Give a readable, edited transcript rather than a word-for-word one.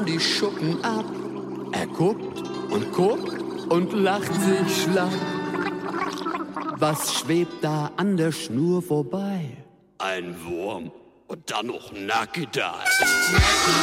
ihm die Schuppen ab. Er guckt und lacht sich schlapp. Was schwebt da an der Schnur vorbei? Ein Wurm und dann noch Nackedei.